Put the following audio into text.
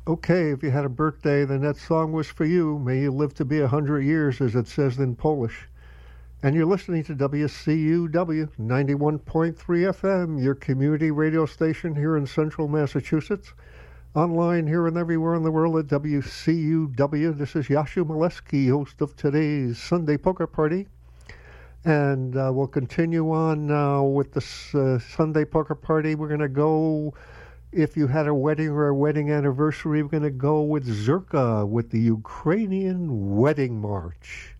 Okay, if you had a birthday, then that song was for you. May you live to be 100 years, as it says in Polish. And you're listening to WCUW 91.3 FM, your community radio station here in central Massachusetts. Online here and everywhere in the world at WCUW. This is Yashu Molesky, host of today's Sunday Poker Party. And we'll continue on with this Sunday Poker Party. We're going to go, if you had a wedding or a wedding anniversary, we're going to go with Zherka with the Ukrainian Wedding March.